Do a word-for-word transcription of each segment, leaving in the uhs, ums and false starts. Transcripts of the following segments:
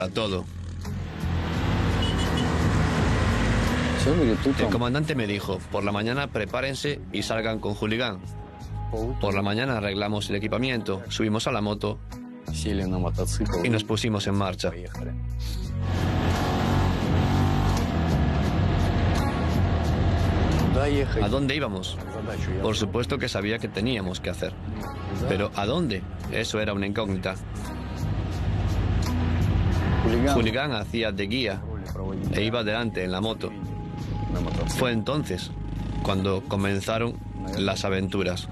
a todo. El comandante me dijo, por la mañana prepárense y salgan con Hooligan. Por la mañana arreglamos el equipamiento, subimos a la moto y nos pusimos en marcha. ¿A dónde íbamos? Por supuesto que sabía que teníamos que hacer. Pero ¿a dónde? Eso era una incógnita. Hooligan hacía de guía e iba delante en la moto. Fue entonces cuando comenzaron las aventuras.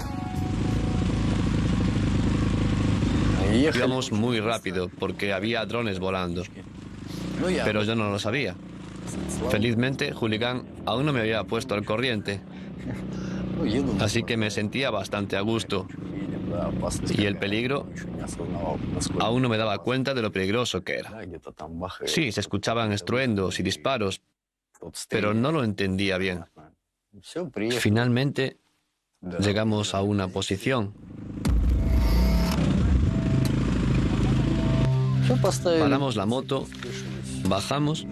Íbamos muy rápido porque había drones volando, pero yo no lo sabía. Felizmente, Hooligan aún no me había puesto al corriente, así que me sentía bastante a gusto. Y el peligro, aún no me daba cuenta de lo peligroso que era. Sí, se escuchaban estruendos y disparos, pero no lo entendía bien. Finalmente, llegamos a una posición. Paramos la moto, bajamos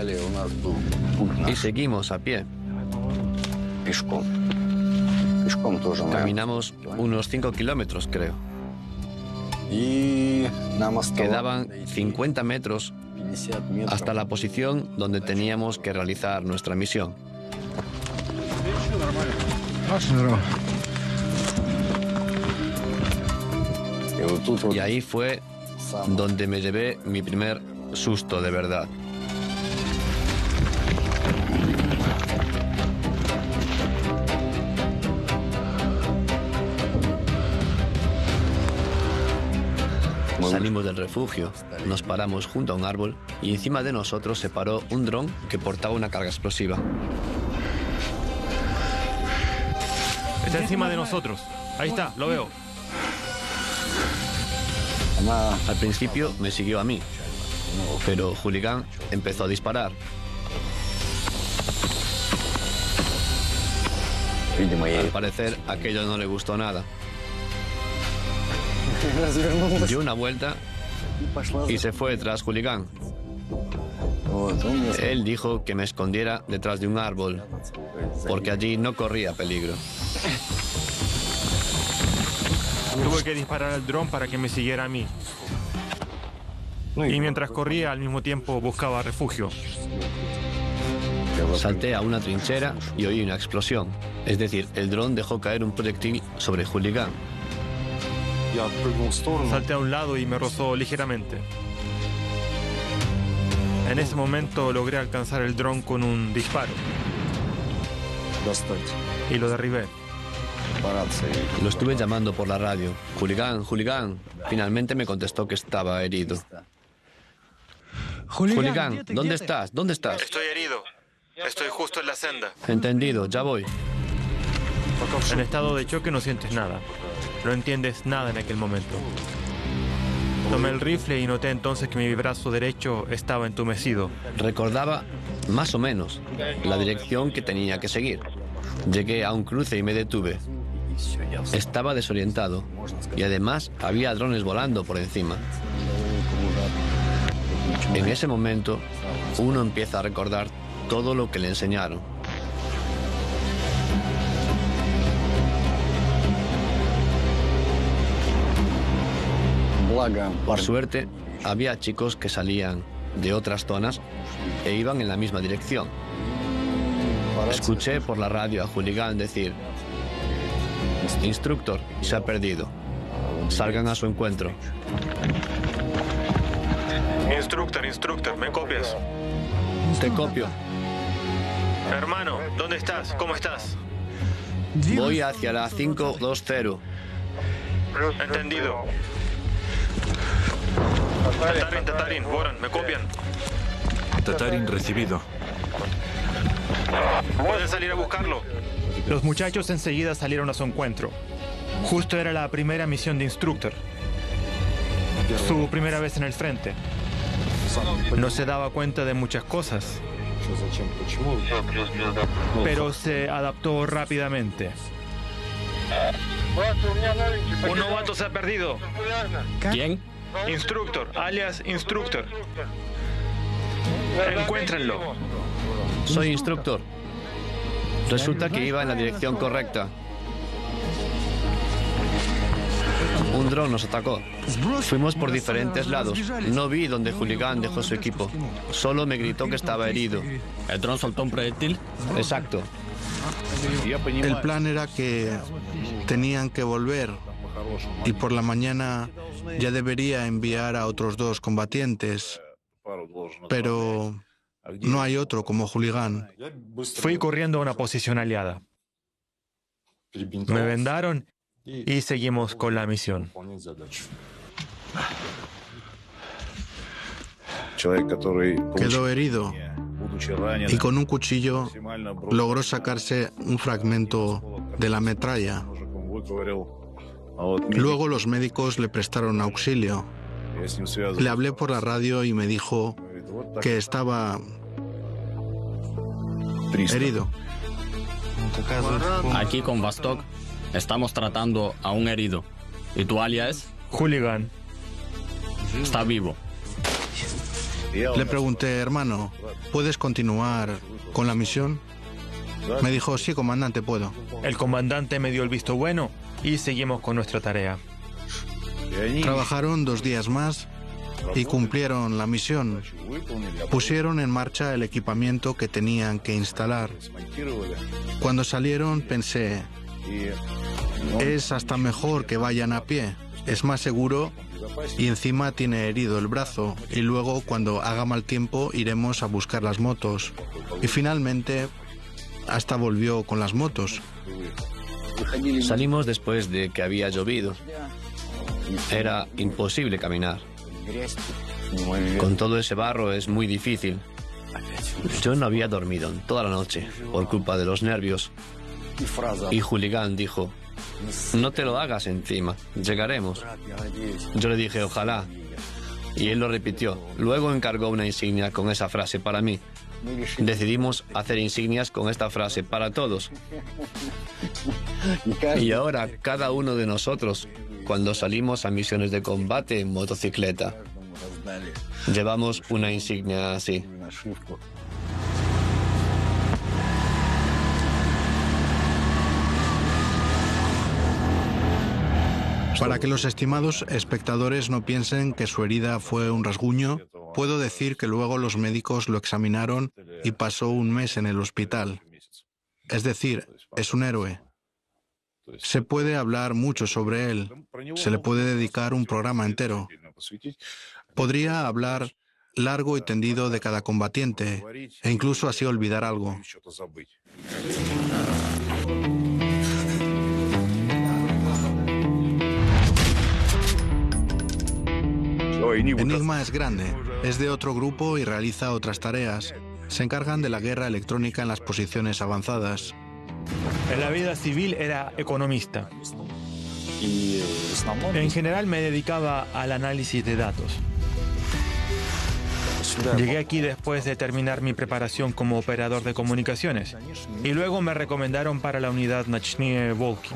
y seguimos a pie. Caminamos unos cinco kilómetros, creo. Quedaban cincuenta metros hasta la posición donde teníamos que realizar nuestra misión. Y ahí fue donde me llevé mi primer susto de verdad. Salimos del refugio, nos paramos junto a un árbol y encima de nosotros se paró un dron que portaba una carga explosiva. Está encima de nosotros. Ahí está, lo veo. Al principio me siguió a mí, pero Hooligan empezó a disparar. Al parecer, aquello no le gustó nada. Dio una vuelta y se fue tras Hooligan. Él dijo que me escondiera detrás de un árbol, porque allí no corría peligro. Tuve que disparar al dron para que me siguiera a mí. Y mientras corría, al mismo tiempo buscaba refugio. Salté a una trinchera y oí una explosión. Es decir, el dron dejó caer un proyectil sobre Hooligan. Salté a un lado y me rozó ligeramente. En ese momento logré alcanzar el dron con un disparo. Y lo derribé. Lo estuve llamando por la radio. Hooligan, Hooligan. Finalmente me contestó que estaba herido. Hooligan, ¿dónde estás? ¿Dónde estás? Estoy herido. Estoy justo en la senda. Entendido, ya voy. En estado de choque no sientes nada. No entiendes nada en aquel momento. Tomé el rifle y noté entonces que mi brazo derecho estaba entumecido. Recordaba, más o menos, la dirección que tenía que seguir. Llegué a un cruce y me detuve. Estaba desorientado y además había drones volando por encima. En ese momento, uno empieza a recordar todo lo que le enseñaron. Por suerte, había chicos que salían de otras zonas e iban en la misma dirección. Escuché por la radio a Hooligan decir: Instructor, se ha perdido. Salgan a su encuentro. Instructor, instructor, ¿me copias? Te copio. Hermano, ¿dónde estás? ¿Cómo estás? Voy hacia la cinco dos cero. Entendido. Tatarin, Tatarin, Boran, ¿me copian? Tatarin recibido. ¿Pueden salir a buscarlo? Los muchachos enseguida salieron a su encuentro. Justo era la primera misión de Instructor. Su primera vez en el frente. No se daba cuenta de muchas cosas, pero se adaptó rápidamente. Un novato se ha perdido. ¿Quién? Instructor, alias Instructor. Encuéntrenlo. Soy instructor. Resulta que iba en la dirección correcta. Un dron nos atacó. Fuimos por diferentes lados. No vi dónde Hooligan dejó su equipo. Solo me gritó que estaba herido. ¿El dron soltó un proyectil? Exacto. El plan era que tenían que volver y por la mañana ya debería enviar a otros dos combatientes, pero no hay otro como Hooligan. Fui corriendo a una posición aliada. Me vendaron y seguimos con la misión. Quedó herido y con un cuchillo logró sacarse un fragmento de la metralla. Luego los médicos le prestaron auxilio. Le hablé por la radio y me dijo que estaba herido. Aquí con Vostok estamos tratando a un herido. ¿Y tu alias? Hooligan. Está vivo. Le pregunté, hermano, ¿puedes continuar con la misión? Me dijo, sí, comandante, puedo. El comandante me dio el visto bueno y seguimos con nuestra tarea. Trabajaron dos días más y cumplieron la misión. Pusieron en marcha el equipamiento que tenían que instalar. Cuando salieron pensé, es hasta mejor que vayan a pie, es más seguro y encima tiene herido el brazo y luego cuando haga mal tiempo iremos a buscar las motos. Y finalmente hasta volvió con las motos. Salimos después de que había llovido. Era imposible caminar. Con todo ese barro es muy difícil. Yo no había dormido en toda la noche por culpa de los nervios. Y Hooligan dijo, no te lo hagas encima, llegaremos. Yo le dije, ojalá. Y él lo repitió. Luego encargó una insignia con esa frase para mí. Decidimos hacer insignias con esta frase para todos. Y ahora cada uno de nosotros, cuando salimos a misiones de combate en motocicleta, llevamos una insignia así. Para que los estimados espectadores no piensen que su herida fue un rasguño, puedo decir que luego los médicos lo examinaron y pasó un mes en el hospital. Es decir, es un héroe. Se puede hablar mucho sobre él. Se le puede dedicar un programa entero. Podría hablar largo y tendido de cada combatiente e incluso así olvidar algo. Enigma es grande, es de otro grupo y realiza otras tareas. Se encargan de la guerra electrónica en las posiciones avanzadas. En la vida civil era economista. En general me dedicaba al análisis de datos. Llegué aquí después de terminar mi preparación como operador de comunicaciones y luego me recomendaron para la unidad Nochnie Volki,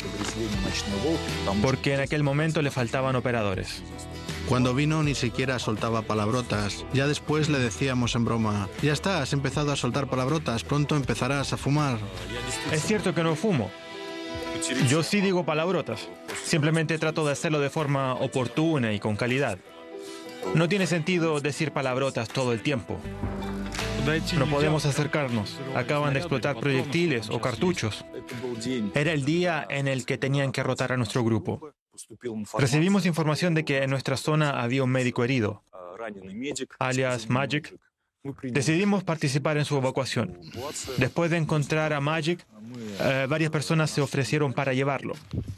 porque en aquel momento le faltaban operadores. Cuando vino ni siquiera soltaba palabrotas. Ya después le decíamos en broma, ya está, has empezado a soltar palabrotas, pronto empezarás a fumar. Es cierto que no fumo. Yo sí digo palabrotas. Simplemente trato de hacerlo de forma oportuna y con calidad. No tiene sentido decir palabrotas todo el tiempo. No podemos acercarnos. Acaban de explotar proyectiles o cartuchos. Era el día en el que tenían que rotar a nuestro grupo. Recibimos información de que en nuestra zona había un médico herido, alias Magic. Decidimos participar en su evacuación. Después de encontrar a Magic, eh, varias personas se ofrecieron para llevarlo.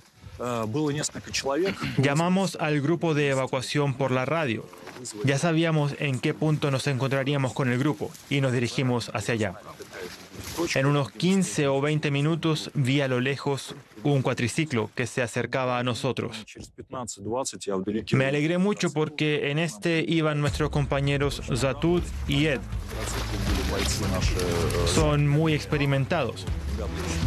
Llamamos al grupo de evacuación por la radio. Ya sabíamos en qué punto nos encontraríamos con el grupo y nos dirigimos hacia allá. En unos quince o veinte minutos vi a lo lejos un cuatriciclo que se acercaba a nosotros. Me alegré mucho porque en este iban nuestros compañeros Zatud y Ed. Son muy experimentados.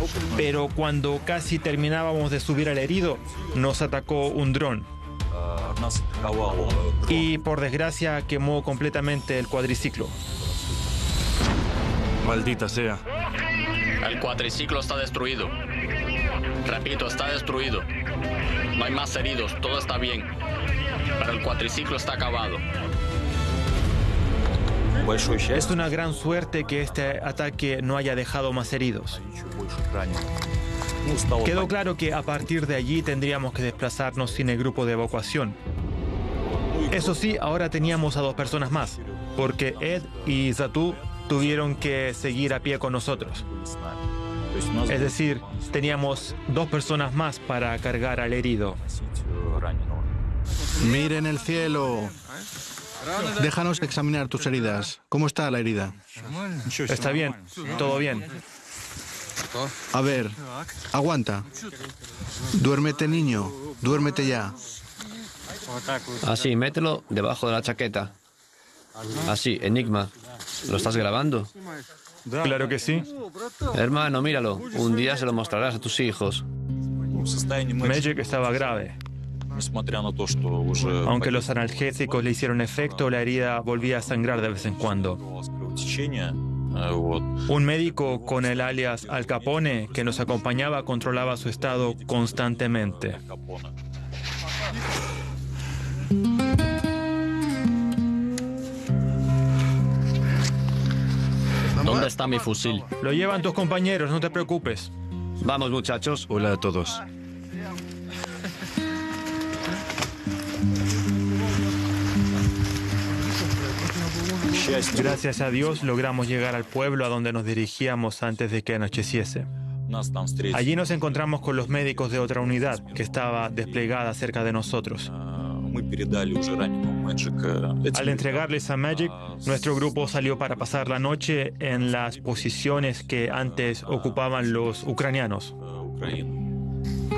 Pero cuando casi terminábamos de subir al herido, nos atacó un dron. y por desgracia quemó completamente el cuadriciclo. Maldita sea. El cuatriciclo está destruido. Repito, está destruido. No hay más heridos, todo está bien. Pero el cuatriciclo está acabado. Es una gran suerte que este ataque no haya dejado más heridos. Quedó claro que a partir de allí tendríamos que desplazarnos sin el grupo de evacuación. Eso sí, ahora teníamos a dos personas más, porque Ed y Zatu tuvieron que seguir a pie con nosotros. Es decir, teníamos dos personas más para cargar al herido. Miren el cielo. Déjanos examinar tus heridas. ¿Cómo está la herida? Está bien, todo bien. A ver, aguanta. Duérmete, niño. Duérmete ya. Así, mételo debajo de la chaqueta. Así, Enigma. ¿Lo estás grabando? Claro que sí. Hermano, míralo. Un día se lo mostrarás a tus hijos. Magic estaba grave. Aunque los analgésicos le hicieron efecto, la herida volvía a sangrar de vez en cuando. Un médico con el alias Al Capone que nos acompañaba controlaba su estado constantemente. ¿Dónde está mi fusil? Lo llevan tus compañeros, no te preocupes. Vamos, muchachos. Hola a todos. Gracias a Dios logramos llegar al pueblo a donde nos dirigíamos antes de que anocheciese. Allí nos encontramos con los médicos de otra unidad que estaba desplegada cerca de nosotros. Al entregarles a Magic, nuestro grupo salió para pasar la noche en las posiciones que antes ocupaban los ucranianos.